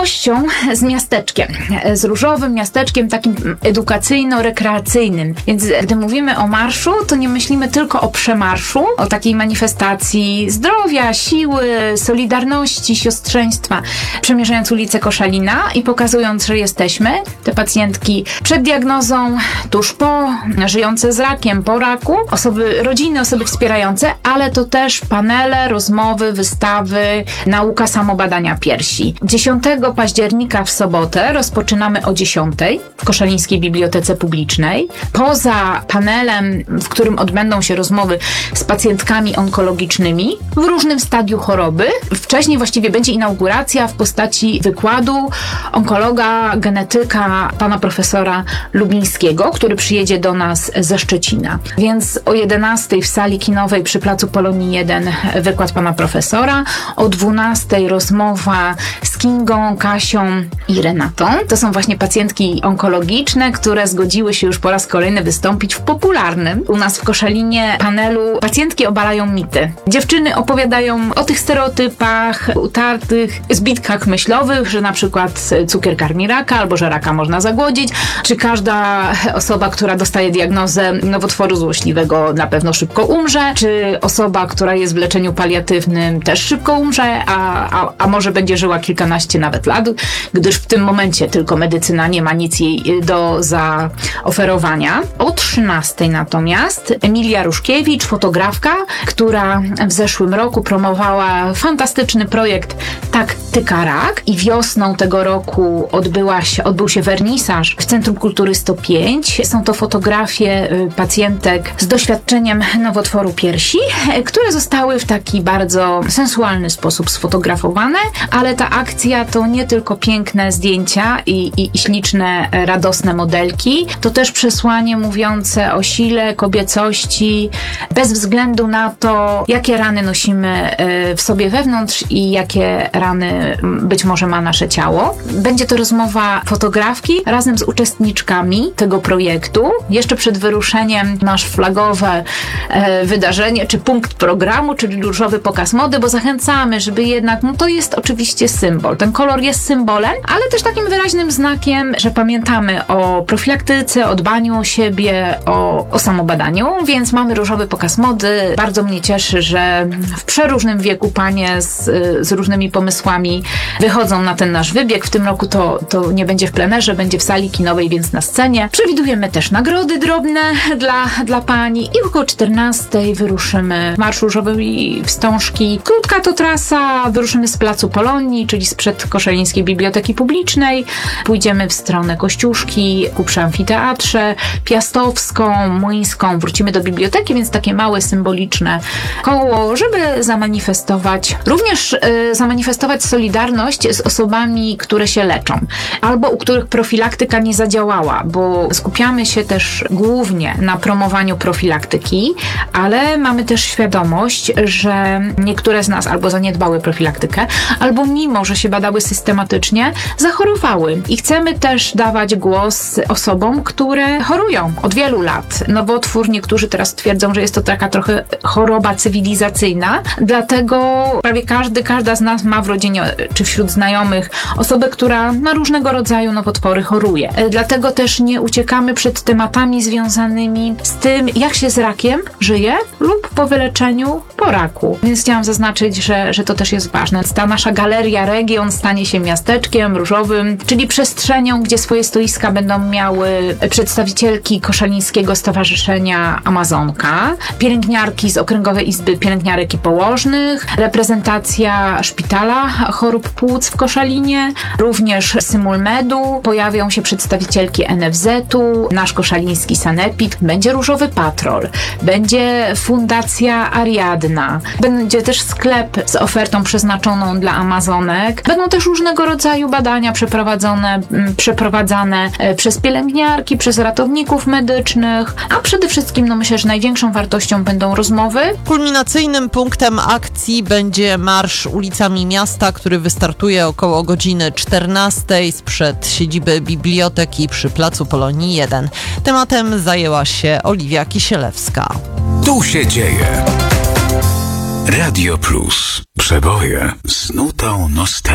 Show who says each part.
Speaker 1: łącznością z miasteczkiem, z różowym miasteczkiem takim edukacyjno-rekreacyjnym. Więc gdy mówimy o marszu, to nie myślimy tylko o przemarszu, o takiej manifestacji zdrowia, siły, solidarności, siostrzeństwa, przemierzając ulicę Koszalina i pokazując, że jesteśmy, te pacjentki przed diagnozą, tuż po, żyjące z rakiem, po raku, rodziny, osoby wspierające, ale to też panele, rozmowy, wystawy, nauka samobadania piersi. 10 października w sobotę rozpoczynamy o 10 w Koszalińskiej Bibliotece Publicznej. Poza panelem, w którym odbędą się rozmowy z pacjentkami onkologicznymi w różnym stadium choroby. Wcześniej właściwie będzie inauguracja w postaci wykładu onkologa, genetyka pana profesora Lubińskiego, który przyjedzie do nas ze Szczecina. Więc o 11 w sali kinowej przy Placu Polonii 1 wykład pana profesora, o 12 rozmowa z Kingą, Kasią i Renatą. To są właśnie pacjentki onkologiczne, które zgodziły się już po raz kolejny wystąpić w popularnym u nas w Koszalinie panelu Pacjentki obalają mity. Dziewczyny opowiadają o tych stereotypach, utartych zbitkach myślowych, że na przykład cukier karmi raka, albo że raka można zagłodzić, czy każda osoba, która dostaje diagnozę nowotworu złośliwego na pewno szybko umrze, czy osoba, która jest w leczeniu paliatywnym też szybko umrze, a może będzie żyła kilkanaście nawet lat, gdyż w tym momencie tylko medycyna nie ma nic jej do zaoferowania. O 13 natomiast Emilia Ruszkiewicz, fotografka, która w zeszłym roku promowała fantastyczny projekt Taktyka Rak i wiosną tego roku odbył się wernisaż w Centrum Kultury 105. Są to fotografie pacjentek z doświadczeniem nowotworu piersi, które zostały w taki bardzo sensualny sposób sfotografowane, ale ta akcja to nie tylko piękne zdjęcia i śliczne, radosne modelki, to też przesłanie mówiące o sile kobiecości, bez względu na to, jakie rany nosimy w sobie wewnątrz i jakie rany być może ma nasze ciało. Będzie to rozmowa fotografki razem z uczestniczkami tego projektu. Jeszcze przed wyruszeniem nasz flagowe wydarzenie, czy punkt programu, czyli różowy pokaz mody, bo zachęcamy, żeby jednak, to jest oczywiście symbol. Ten kolor jest symbolem, ale też takim wyraźnym znakiem, że pamiętamy o profilaktyce, o dbaniu o siebie, o samobadaniu, więc mamy różowy pokaz mody. Bardzo mnie cieszy, że w przeróżnym wieku panie z różnymi pomysłami wychodzą na ten nasz wybieg. W tym roku to nie będzie w plenerze, będzie w sali kinowej, więc na scenie. Przewidujemy też nagrody drobne dla pani i około 14 wyruszymy w Marsz Różowej Wstążki. Krótka to trasa, wyruszymy z Placu Polonii, czyli sprzed Koszalińskiej Biblioteki Publicznej. Pójdziemy w stronę Kościuszki, ku przy amfiteatrze, Piastowską, Młyńską. Wrócimy do biblioteki, więc takie małe, symboliczne koło, żeby zamanifestować solidarność z osobami, które się leczą, albo u których profilaktyka nie zadziałała, bo skupiamy się też głównie na promowaniu profilaktyki, ale mamy też świadomość, że niektóre z nas albo zaniedbały profilaktykę, albo mimo, że się badały systematycznie, zachorowały. I chcemy też dawać głos osobom, które chorują od wielu lat. Nowotwór, niektórzy teraz twierdzą, że jest to taka trochę choroba cywilizacyjna, dlatego prawie każda z nas ma w rodzinie czy wśród znajomych osobę, która na różnego rodzaju nowotwory choruje. Dlatego też nie uciekamy przed tematami związanymi z tym, jak się z rakiem żyje lub po wyleczeniu po raku. Więc chciałam zaznaczyć, że to też jest ważne. Ta nasza galeria Region stanie się miasteczkiem różowym, czyli przestrzenią, gdzie swoje stoiska będą miały przedstawicielki Koszalińskiego Stowarzyszenia Amazonka, pielęgniarki z Okręgowej Izby Pielęgniarek i Położnych, reprezentacja Szpitala Chorób Płuc w Koszalinie, również Symulmedu, pojawią się przedstawicielki NFZ-u, nasz koszaliński sanepid, będzie Różowy Patrol, będzie Fundacja Ariadna, będzie też sklep z ofertą przeznaczoną dla Amazonek, będą też różnego rodzaju badania przeprowadzane przez pielęgniarki, przez ratowników medycznych, a przede wszystkim myślę, że największą wartością będą rozmowy.
Speaker 2: Kulminacyjnym punktem akcji będzie marsz ulicami miasta, który wystartuje około godziny 14 sprzed siedziby biblioteki przy Placu Polonii 1. Tematem zajęła się Oliwia Kisielewska.
Speaker 3: Tu się dzieje. Radio Plus. Przeboje z nutą nostalgii.